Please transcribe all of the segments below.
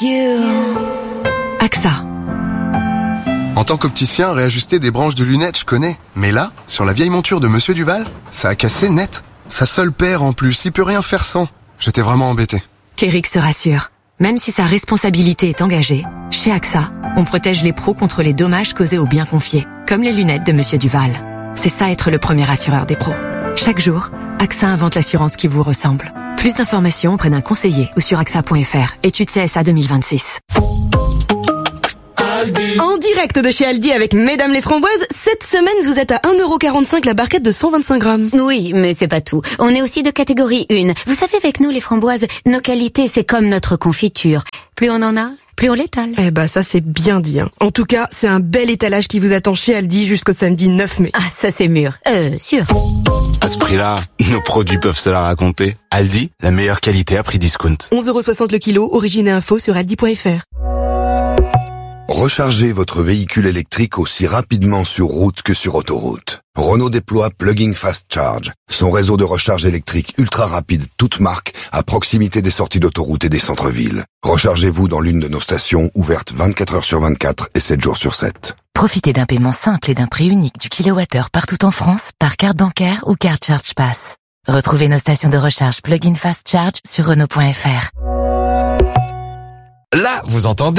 AXA. En tant qu'opticien, réajuster des branches de lunettes, je connais. Mais là, sur la vieille monture de Monsieur Duval, ça a cassé net. Sa seule paire en plus, il peut rien faire sans. J'étais vraiment embêté. Kérix se rassure. Même si sa responsabilité est engagée, chez AXA, on protège les pros contre les dommages causés aux biens confiés, comme les lunettes de Monsieur Duval. C'est ça être le premier assureur des pros. Chaque jour, AXA invente l'assurance qui vous ressemble. Plus d'informations auprès d'un conseiller ou sur AXA.fr. Étude CSA 2026. En direct de chez Aldi avec Mesdames les Framboises, cette semaine vous êtes à 1,45€ la barquette de 125 grammes. Oui, mais c'est pas tout. On est aussi de catégorie 1. Vous savez, avec nous les framboises, nos qualités c'est comme notre confiture. Plus on en a, plus on l'étale. Eh bah ça c'est bien dit. En tout cas, c'est un bel étalage qui vous attend chez Aldi jusqu'au samedi 9 mai. Ah, ça c'est mûr. Sûr. À ce prix-là, nos produits peuvent se la raconter. Aldi, la meilleure qualité à prix discount. 11,60€ le kilo, origine et info sur aldi.fr. Rechargez votre véhicule électrique aussi rapidement sur route que sur autoroute. Renault déploie Plug-in Fast Charge, son réseau de recharge électrique ultra rapide, toute marque, à proximité des sorties d'autoroute et des centres-villes. Rechargez-vous dans l'une de nos stations, ouvertes 24 heures sur 24 et 7 jours sur 7. Profitez d'un paiement simple et d'un prix unique du kilowattheure partout en France par carte bancaire ou carte Charge Pass. Retrouvez nos stations de recharge Plug-in Fast Charge sur Renault.fr. Là, vous entendez ?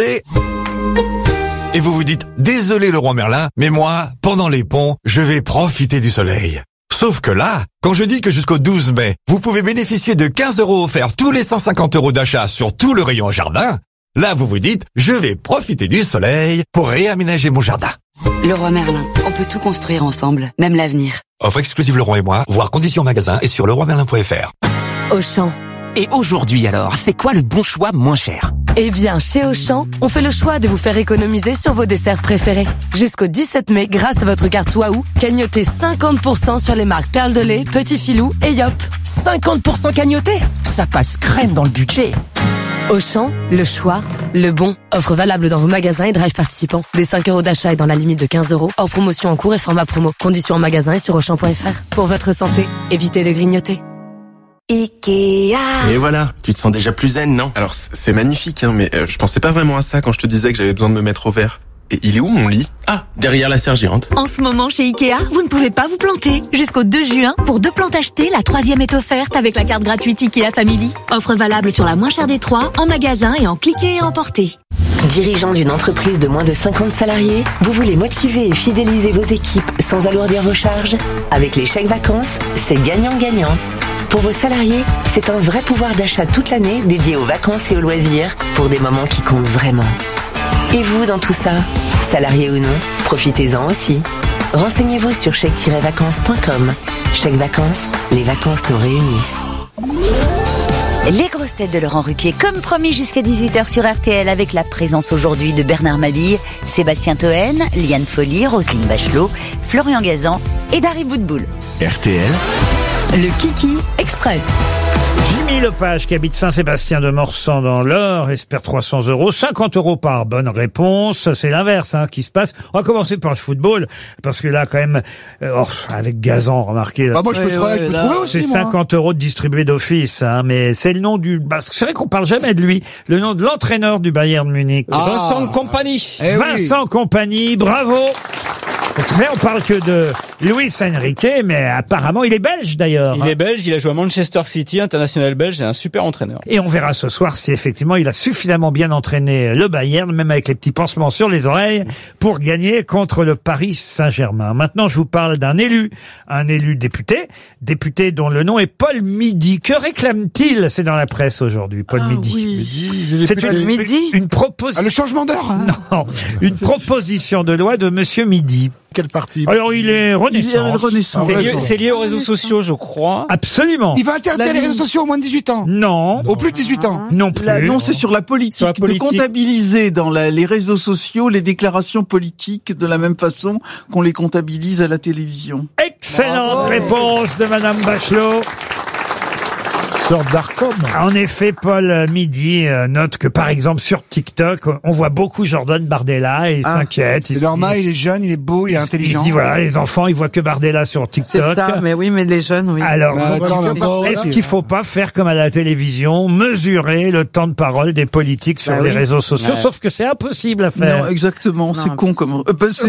Et vous vous dites, désolé Leroy Merlin, mais moi, pendant les ponts, je vais profiter du soleil. Sauf que là, quand je dis que jusqu'au 12 mai, vous pouvez bénéficier de 15 € offerts tous les 150 € d'achat sur tout le rayon jardin, là vous vous dites, je vais profiter du soleil pour réaménager mon jardin. Leroy Merlin, on peut tout construire ensemble, même l'avenir. Offre exclusive Leroy et moi, voir conditions magasin et sur leroymerlin.fr. Auchan. Et aujourd'hui alors, c'est quoi le bon choix moins cher ? Eh bien, chez Auchan, on fait le choix de vous faire économiser sur vos desserts préférés. Jusqu'au 17 mai, grâce à votre carte Waouh, cagnotez 50% sur les marques Perle de lait, Petit Filou et Yop. 50% cagnoté ? Ça passe crème dans le budget. Auchan, le choix, le bon. Offre valable dans vos magasins et drive participants. Des 5€ d'achat et dans la limite de 15€. Hors promotion en cours et format promo. Conditions en magasin et sur Auchan.fr. Pour votre santé, évitez de grignoter. Ikea. Et voilà, tu te sens déjà plus zen, non ? Alors c'est magnifique, mais je pensais pas vraiment à ça quand je te disais que j'avais besoin de me mettre au vert. Et il est où mon lit ? Ah, derrière la sergente. En ce moment chez Ikea, vous ne pouvez pas vous planter. Jusqu'au 2 juin, pour 2 plantes achetées, la 3e est offerte avec la carte gratuite Ikea Family. Offre valable sur la moins chère des 3, en magasin et en cliquer et emporter. Dirigeant d'une entreprise de moins de 50 salariés, vous voulez motiver et fidéliser vos équipes sans alourdir vos charges ? Avec les chèques vacances, c'est gagnant-gagnant. Pour vos salariés, c'est un vrai pouvoir d'achat toute l'année dédié aux vacances et aux loisirs pour des moments qui comptent vraiment. Et vous, dans tout ça, salarié ou non, profitez-en aussi. Renseignez-vous sur chèque-vacances.com. Chèque vacances, les vacances nous réunissent. Les grosses têtes de Laurent Ruquier, comme promis jusqu'à 18h sur RTL, avec la présence aujourd'hui de Bernard Mabille, Sébastien Toen, Liane Folly, Roselyne Bachelot, Florian Gazan et Dari Boudboul. RTL, le Kiki Express. Jimmy Lepage, qui habite Saint-Sébastien de Morsan dans l'Eure, espère 300 €, 50 € par bonne réponse. C'est l'inverse qui se passe. On va commencer par le football, parce que là, quand même, avec Gazan, remarquez. Là, moi, je peux trouver aussi, c'est 50 € distribués d'office, mais c'est le nom du... C'est vrai qu'on parle jamais de lui. Le nom de l'entraîneur du Bayern Munich. Vincent Kompany. Vincent Kompany, bravo. C'est vrai, on parle que de Luis Enrique, mais apparemment, il est belge d'ailleurs. Il est belge, il a joué à Manchester City, international belge, c'est un super entraîneur. Et on verra ce soir si effectivement il a suffisamment bien entraîné le Bayern, même avec les petits pansements sur les oreilles, pour gagner contre le Paris Saint-Germain. Maintenant, je vous parle d'un élu député dont le nom est Paul Midi. Que réclame-t-il ? C'est dans la presse aujourd'hui, Paul Midi. Oui. C'est une proposition. Le changement d'heure. Non, une proposition de loi de Monsieur Midi. Quel parti ? Alors, il est Renaissance. C'est lié aux réseaux sociaux, je crois. Absolument. Il va interdire les réseaux sociaux aux moins de 18 ans. Non. Au plus de 18 ans. Non plus. Non, c'est sur la politique. De comptabiliser dans les réseaux sociaux les déclarations politiques de la même façon qu'on les comptabilise à la télévision. Excellente réponse de Madame Bachelot. sorte d'Arcom. En effet, Paul Midi note que, par exemple, sur TikTok, on voit beaucoup Jordan Bardella et il s'inquiète. C'est normal, il est jeune, il est beau, il est intelligent. Il dit, voilà, les enfants, ils voient que Bardella sur TikTok. C'est ça, mais oui, mais les jeunes, oui. Alors, est-ce qu'il faut pas faire comme à la télévision, mesurer le temps de parole des politiques sur les réseaux sociaux, sauf que c'est impossible à faire. Non, exactement, c'est con comme...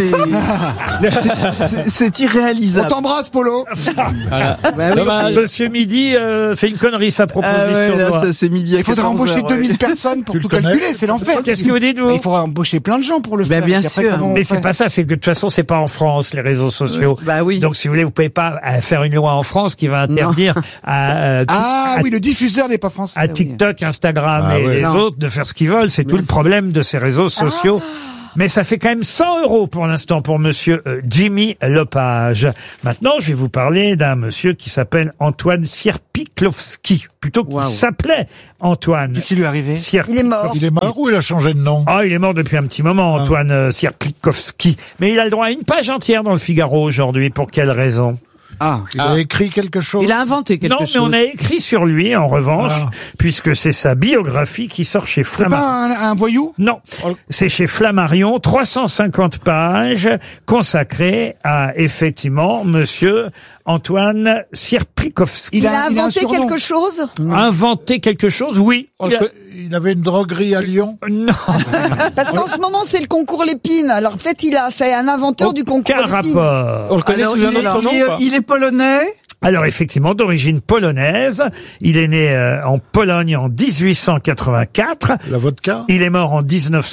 c'est irréalisable. On t'embrasse, Polo. Voilà. Dommage. Monsieur Midi, c'est une connerie sa proposition. C'est Midi à 14 heures. Il faudrait embaucher 2000 personnes pour tout calculer, c'est l'enfer. Qu'est-ce que vous dites, vous? Il faudrait embaucher plein de gens pour le faire. Bien sûr. Mais c'est pas ça, c'est que de toute façon, c'est pas en France, les réseaux sociaux. Oui. Donc, si vous voulez, vous pouvez pas faire une loi en France qui va interdire oui, le diffuseur n'est pas français. À TikTok, Instagram et les autres de faire ce qu'ils veulent. C'est tout le problème de ces réseaux sociaux. Mais ça fait quand même 100 € pour l'instant pour monsieur Jimmy Lepage. Maintenant, je vais vous parler d'un monsieur qui s'appelle Antoine Sierpikowski. Plutôt qu'il s'appelait Antoine. Qu'est-ce qui lui est arrivé? Il est mort. Il est mort ou il a changé de nom? Ah, il est mort depuis un petit moment, Antoine Sierpikowski. Mais il a le droit à une page entière dans le Figaro aujourd'hui. Pour quelle raison? Il a écrit quelque chose. Il a inventé quelque chose. Non, mais on a écrit sur lui, en revanche, puisque c'est sa biographie qui sort chez Flammarion. C'est pas un voyou? Non, c'est chez Flammarion, 350 pages consacrées à, effectivement, monsieur Antoine Sierpikowski. Il a inventé quelque chose? Inventé quelque chose, oui. Il avait une droguerie à Lyon? Non. Parce qu'en ce moment, c'est le concours Lépine. Alors peut-être c'est un inventeur du concours Lépine. Aucun rapport. On le connaît sous un autre nom? Il est polonais? Alors effectivement, d'origine polonaise, il est né en Pologne en 1884. La vodka? Il est mort en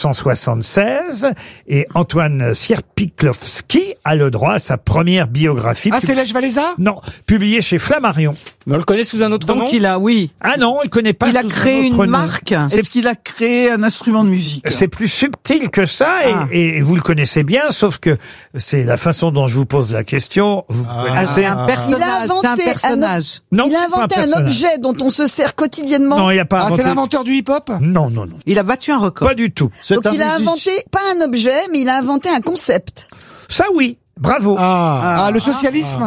1976 et Antoine Sierpikowski a le droit à sa première biographie. Ah, c'est Lech Walesa? Non, publiée chez Flammarion. Mais on le connaît sous un autre nom? Donc il a, Ah non, il connaît pas. Il a créé une marque. Est-ce qu'il a créé un instrument de musique? C'est plus subtil que ça et vous le connaissez bien, sauf que c'est la façon dont je vous pose la question. Vous c'est un personnage. C'est un personnage. Non, il a inventé un objet dont on se sert quotidiennement. Non, il n'y a pas. C'est l'inventeur du hip-hop? Non. Il a battu un record. Pas du tout. Donc il a inventé, pas un objet, mais il a inventé un concept. Ça oui. Bravo. Le socialisme.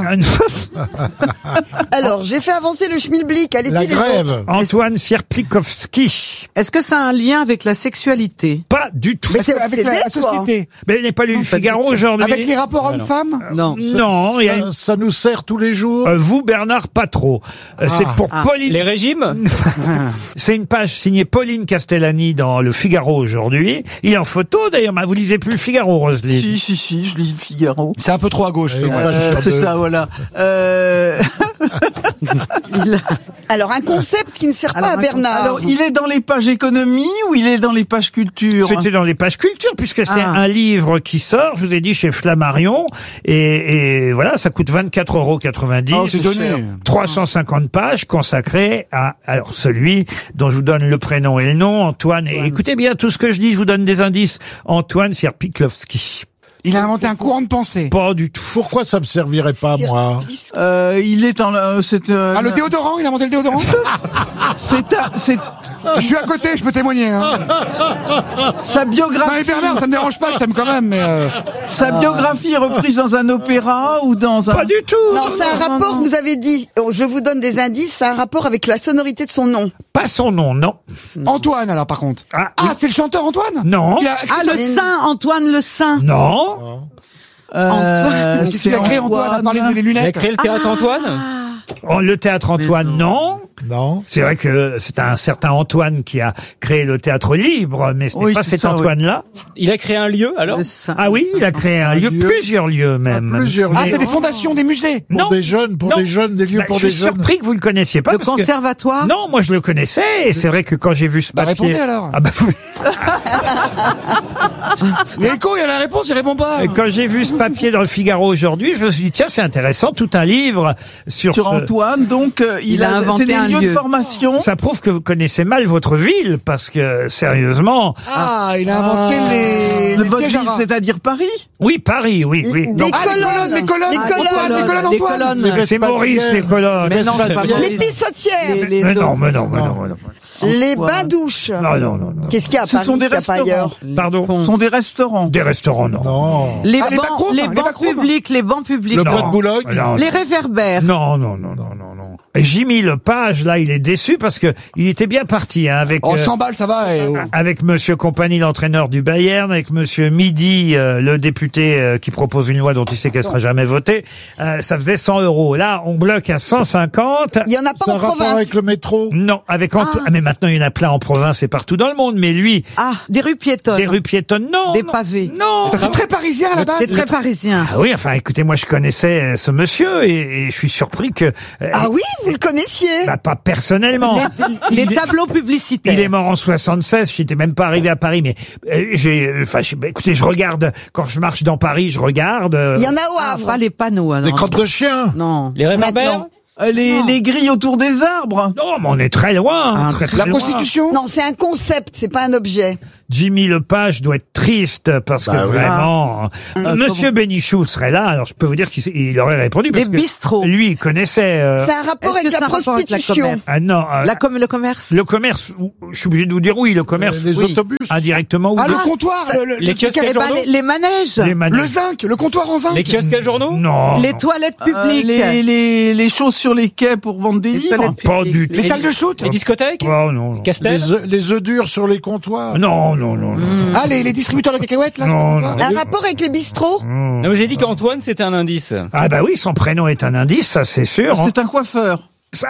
Alors, j'ai fait avancer le schmilblick. Allez-y, La les grève. autres. Antoine Sierpikowski. Est-ce que ça a un lien avec la sexualité? Pas du tout. Mais c'est avec la société. Mais il n'est pas lu le Figaro aujourd'hui. Avec les rapports hommes-femmes? Non. Non, il y a Ça nous sert tous les jours? vous, Bernard, pas trop. C'est pour Pauline. Les régimes? C'est une page signée Pauline Castellani dans le Figaro aujourd'hui. Il est en photo d'ailleurs. Vous lisez plus le Figaro, Roselyne? Si, je lis le Figaro. C'est un peu trop à gauche. C'est ça, voilà. Alors, un concept qui ne sert pas à Bernard. Alors, il est dans les pages économie ou il est dans les pages culture? C'était dans les pages culture, puisque c'est un livre qui sort, je vous ai dit, chez Flammarion. Et voilà, ça coûte 24,90 €. Oh, c'est donné. 350 pages consacrées à, alors, celui dont je vous donne le prénom et le nom, Antoine. Et écoutez bien tout ce que je dis, je vous donne des indices. Antoine Sierpikowski. Il a inventé un courant de pensée. Pas du tout. Pourquoi ça me servirait pas, moi? Il est dans le déodorant, il a inventé le déodorant? Je suis à côté, je peux témoigner, Sa biographie. Non, mais Bernard, ça me dérange pas, je t'aime quand même, mais Sa biographie est reprise dans un opéra ou dans un... Pas du tout! Non, c'est un rapport, vous avez dit, je vous donne des indices, c'est un rapport avec la sonorité de son nom. Pas son nom, non. Antoine, alors, par contre. C'est le chanteur Antoine? Non. Le Saint, Antoine le Saint. Non. Antoine. C'est ce qu'il a créé, Antoine, a parlé des lunettes. Il a créé le théâtre Antoine? Le théâtre Antoine, non. C'est vrai que c'est un certain Antoine qui a créé le théâtre libre, mais ce n'est pas cet Antoine-là. Il a créé un lieu, alors? Ah oui, il a créé un lieu, plusieurs lieux même. C'est des fondations, des musées. Non. Des jeunes, des jeunes, des lieux pour des jeunes. Je suis surpris que vous le connaissiez pas. Le conservatoire? Non, moi je le connaissais, et c'est vrai que quand j'ai vu ce papier... Répondez alors. Il est con, il a la réponse, il répond pas. Et quand j'ai vu ce papier dans le Figaro aujourd'hui, je me suis dit, tiens, c'est intéressant, tout un livre sur Antoine, donc il a inventé des lieux de formation. Ça prouve que vous connaissez mal votre ville, parce que, sérieusement... il a inventé votre ville, c'est-à-dire Paris? Oui, Paris, oui. Les colonnes. Les colonnes, Antoine. C'est Maurice, les colonnes. Mais non, c'est pas bien. Les pissotières. Mais non. Les bains-douches. Non. Qu'est-ce qu'il y a à Paris, sont des qu'il y a pas ailleurs? Pardon? Ce sont des restaurants. Des restaurants, non. Les les bancs publics. Le bois de Boulogne? Les réverbères. Non. Jimmy Lepage, là, il est déçu parce que il était bien parti, hein, avec... 100 balles, ça va. Avec Monsieur Compagnie, l'entraîneur du Bayern, avec Monsieur Midi, le député qui propose une loi dont il sait qu'elle sera jamais votée, ça faisait 100 €. Là, on bloque à 150. Il y en a pas en rapport province. avec le métro? Non, avec mais maintenant il y en a plein en province et partout dans le monde. Mais lui, des rues piétonnes. Des rues piétonnes, non. Des pavés. Non. C'est très parisien à la base. C'est très parisien. Ah oui, enfin, écoutez, moi je connaissais ce monsieur et je suis surpris que... Ah oui, vous le connaissiez? Bah, pas personnellement. Les tableaux publicitaires. Il est mort en 76, j'étais même pas arrivé à Paris, mais écoutez, je regarde, quand je marche dans Paris, je regarde. Il y en a au Havre. Pas les panneaux, alors. Des crottes de chien? Non. Les réverbères? Les grilles autour des arbres. Non, mais on est très loin. Très La loin. Constitution? Non, c'est un concept, c'est pas un objet. Jimmy Lepage doit être triste parce que vraiment, Monsieur Bénichou serait là. Alors je peux vous dire qu'il aurait répondu parce Les que bistrots. lui il connaissait. C'est un rapport avec la prostitution. Ah non. Le commerce. Le commerce. Je suis obligé de vous dire oui. Le commerce. Les autobus. Indirectement. Ah, le comptoir. Les kiosques à journaux? Les manèges. Les manèges. Le zinc, le comptoir en zinc. Les kiosques à journaux? Non. Les toilettes publiques. Les choses sur les quais pour vendre des livres. Pas du tout. Les salles de shoot. Les discothèques? Oh non. Castel? Les œufs durs sur les comptoirs? Non. Ah, les distributeurs de cacahuètes, là? Non. Un rapport avec les bistrots? Non, vous avez dit qu'Antoine c'était un indice. Ah bah oui, son prénom est un indice, ça c'est sûr. C'est un coiffeur. C'est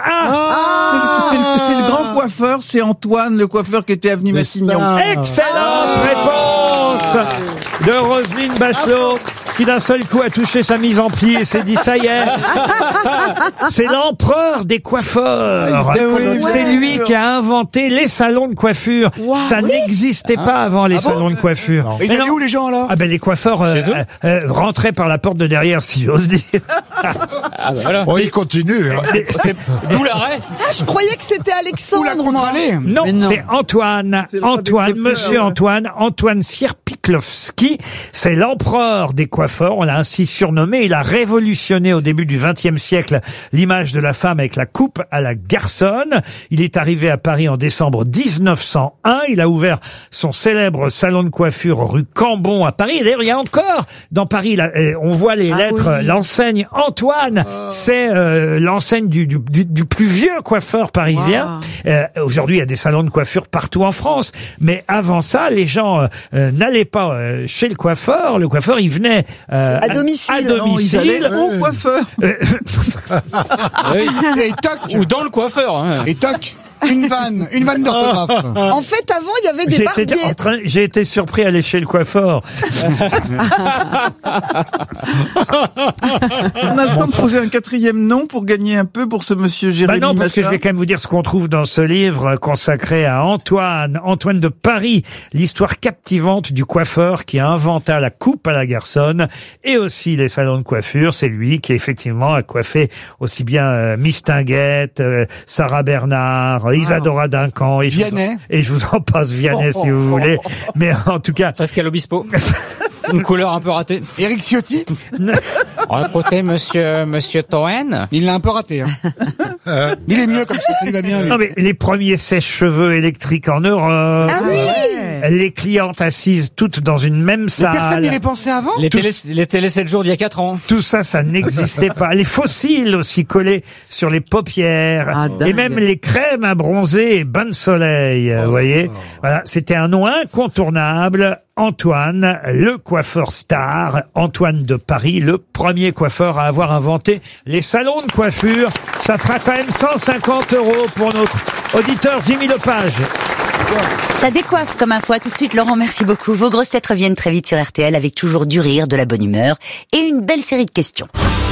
C'est le grand coiffeur, c'est Antoine, le coiffeur qui était avenue Massignon. Excellente réponse de Roselyne Bachelot, qui d'un seul coup a touché sa mise en pli et s'est dit ça y est. C'est l'empereur des coiffeurs. C'est lui qui a inventé les salons de coiffure. Ça n'existait pas avant les salons de coiffure. Ils allaient où les gens alors? Ah ben les coiffeurs rentraient par la porte de derrière, si j'ose dire. Ah bah voilà. Oh, il continue. Hein. D'où l'arrêt. Ah, je croyais que c'était Alexandre. Non, c'est Antoine. Antoine, monsieur Antoine Sierpiklowski. C'est l'empereur des coiffeurs. On l'a ainsi surnommé. Il a révolutionné au début du XXe siècle l'image de la femme avec la coupe à la garçonne. Il est arrivé à Paris en décembre 1901. Il a ouvert son célèbre salon de coiffure rue Cambon à Paris. Et d'ailleurs, il y a encore dans Paris, là, on voit les lettres, l'enseigne Antoine. C'est l'enseigne du plus vieux coiffeur parisien. Aujourd'hui, il y a des salons de coiffure partout en France. Mais avant ça, les gens n'allaient pas chez le coiffeur. Le coiffeur, il venait à domicile. Non, ils allaient au coiffeur. Et toc. Ou dans le coiffeur. Hein. Et toc. Une vanne d'orthographe. En fait, avant, il y avait des barbiers. J'ai été surpris à aller chez le coiffeur. On a le temps de poser un quatrième nom pour gagner un peu pour ce monsieur Jérémy non, parce que je Machin. vais quand même vous dire ce qu'on trouve dans ce livre consacré à Antoine de Paris, l'histoire captivante du coiffeur qui inventa la coupe à la garçonne et aussi les salons de coiffure. C'est lui qui effectivement a coiffé aussi bien Mistinguett, Sarah Bernard, Isadora Duncan et je vous en passe Vianney si vous voulez. Mais en tout cas, Pascal Obispo. Une couleur un peu ratée. Éric Ciotti. Écoutez, monsieur Toen. Il l'a un peu raté. Hein. Il est mieux comme ça, ça lui va bien. Lui. Non mais les premiers sèche-cheveux électriques en Europe. Ah oui. Les clientes assises toutes dans une même salle. Mais personne n'y avait pensé avant. Les télé 7 jours d'il y a 4 ans. Tout ça, ça n'existait pas. Les fossiles aussi collés sur les paupières. Et même les crèmes à bronzer et bains de soleil. Vous voyez. Voilà. C'était un nom incontournable. Antoine, le coiffeur star, Antoine de Paris, le premier coiffeur à avoir inventé les salons de coiffure. Ça fera quand même 150 € pour notre auditeur Jimmy Lepage. Ça décoiffe comme un foie. Tout de suite, Laurent, merci beaucoup. Vos grosses têtes reviennent très vite sur RTL avec toujours du rire, de la bonne humeur et une belle série de questions.